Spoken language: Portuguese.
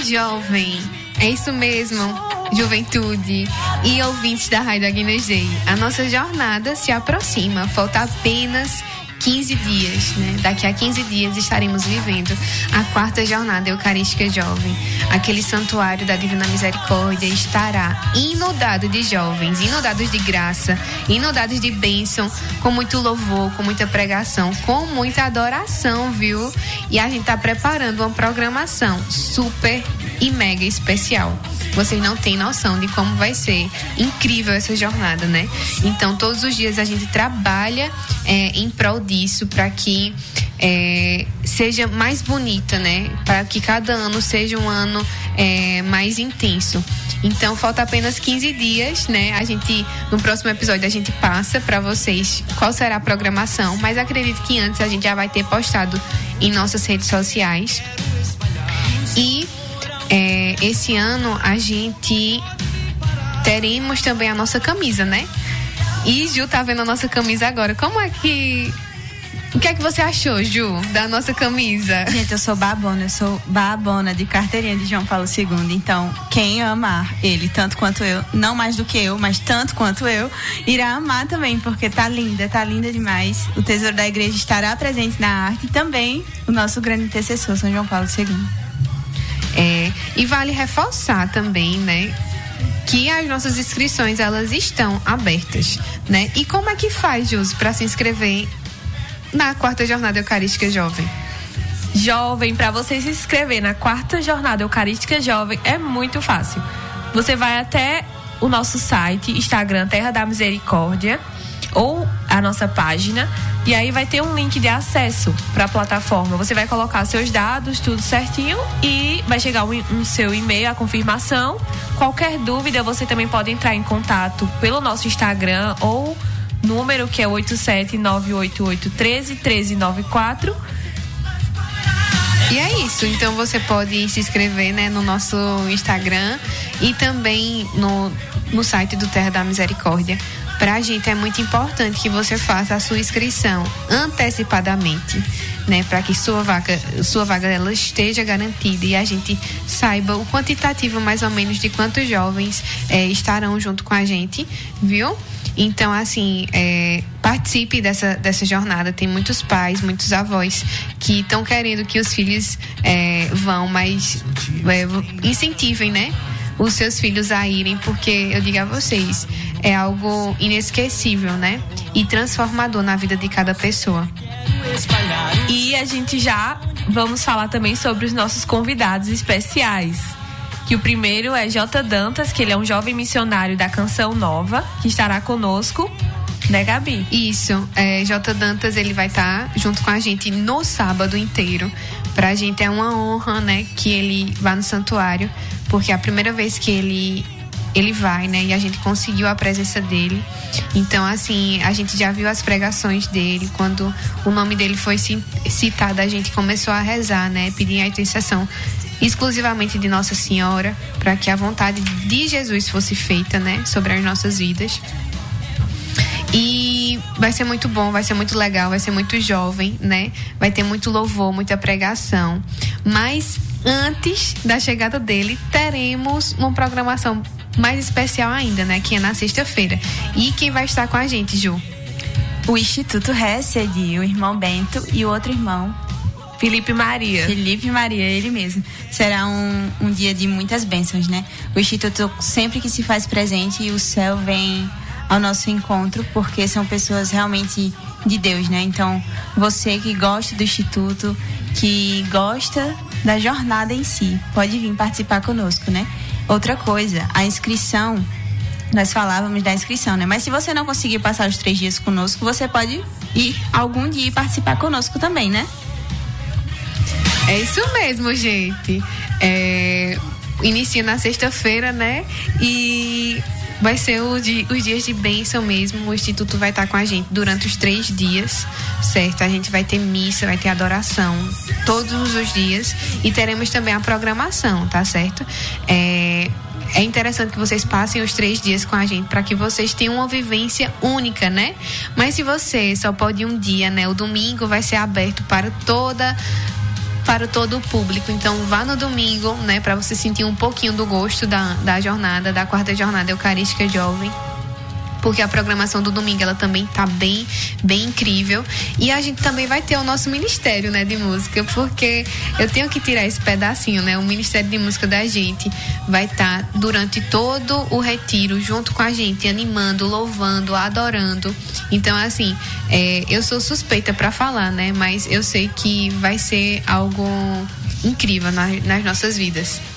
jovem, é isso mesmo, juventude e ouvintes da Rádio Aguinas Day. A nossa jornada se aproxima, falta apenas 15 dias, né? Daqui a 15 dias estaremos vivendo a 4ª Jornada Eucarística Jovem. Aquele santuário da Divina Misericórdia estará inundado de jovens, inundados de graça, inundados de bênção, com muito louvor, com muita pregação, com muita adoração, viu? E a gente está preparando uma programação super e mega especial. Vocês não têm noção de como vai ser incrível essa jornada, né? Então, todos os dias a gente trabalha em prol disso, para que seja mais bonita, né? Para que cada ano seja um ano mais intenso. Então, falta apenas 15 dias, né? No próximo episódio, a gente passa para vocês qual será a programação, mas acredito que antes a gente já vai ter postado em nossas redes sociais. E esse ano a gente teremos também a nossa camisa, né? E Ju tá vendo a nossa camisa agora. O que é que você achou, Ju, da nossa camisa? Gente, eu sou babona de carteirinha de João Paulo II. Então, quem amar ele tanto quanto eu, não mais do que eu, mas tanto quanto eu, irá amar também, porque tá linda demais. O tesouro da igreja estará presente na arte e também o nosso grande intercessor, São João Paulo II. E vale reforçar também, né, que as nossas inscrições, elas estão abertas, né? E como é que faz, Jus, para se inscrever na 4ª Jornada Eucarística Jovem? Jovem, para você se inscrever na 4ª Jornada Eucarística Jovem é muito fácil. Você vai até o nosso site, Instagram Terra da Misericórdia, ou a nossa página, e aí vai ter um link de acesso para a plataforma. Você vai colocar seus dados, tudo certinho, e vai chegar no seu e-mail a confirmação. Qualquer dúvida, você também pode entrar em contato pelo nosso Instagram ou número que é 87988131394. E é isso, então você pode se inscrever, né, no nosso Instagram e também no site do Terra da Misericórdia. Pra gente é muito importante que você faça a sua inscrição antecipadamente, né, para que sua vaga ela esteja garantida e a gente saiba o quantitativo mais ou menos de quantos jovens estarão junto com a gente, viu? Então, assim, participe dessa jornada. Tem muitos pais, muitos avós que estão querendo que os filhos vão, mas incentivem, né, os seus filhos a irem, porque eu digo a vocês, é algo inesquecível, né, e transformador na vida de cada pessoa. E a gente já vamos falar também sobre os nossos convidados especiais, que o primeiro é J. Dantas, que ele é um jovem missionário da Canção Nova, que estará conosco, né, Gabi? Isso, J. Dantas, ele vai estar junto com a gente no sábado inteiro. Pra gente é uma honra, né, que ele vá no santuário, porque é a primeira vez que ele vai, né, e a gente conseguiu a presença dele. Então, assim, a gente já viu as pregações dele. Quando o nome dele foi citado, a gente começou a rezar, né, pedir a intercessão exclusivamente de Nossa Senhora, para que a vontade de Jesus fosse feita, né, sobre as nossas vidas. E vai ser muito bom, vai ser muito legal, vai ser muito jovem, né? Vai ter muito louvor, muita pregação. Mas antes da chegada dele, teremos uma programação mais especial ainda, né? Que é na sexta-feira. E quem vai estar com a gente, Ju? O Instituto Hesed, o irmão Bento e o outro irmão Felipe Maria, ele mesmo. Será um dia de muitas bênçãos, né? O Instituto sempre que se faz presente e o céu vem ao nosso encontro, porque são pessoas realmente de Deus, né? Então, você que gosta do Instituto, que gosta da jornada em si, pode vir participar conosco, né? Outra coisa, a inscrição, nós falávamos da inscrição, né? Mas se você não conseguir passar os 3 dias conosco, você pode ir algum dia e participar conosco também, né? É isso mesmo, gente. Inicia na sexta-feira, né? E vai ser os dias de bênção mesmo. O Instituto vai estar com a gente durante os 3 dias, certo? A gente vai ter missa, vai ter adoração todos os dias e teremos também a programação, tá certo? É interessante que vocês passem os 3 dias com a gente para que vocês tenham uma vivência única, né? Mas se você só pode ir um dia, né? O domingo vai ser aberto para para todo o público. Então vá no domingo, né, para você sentir um pouquinho do gosto da jornada, da quarta jornada Eucarística Jovem, porque a programação do domingo ela também tá bem incrível. E a gente também vai ter o nosso ministério, né, de música, porque eu tenho que tirar esse pedacinho, né? O ministério de música da gente vai estar durante todo o retiro junto com a gente, animando, louvando, adorando. Então, assim, eu sou suspeita para falar, né? Mas eu sei que vai ser algo incrível nas nossas vidas.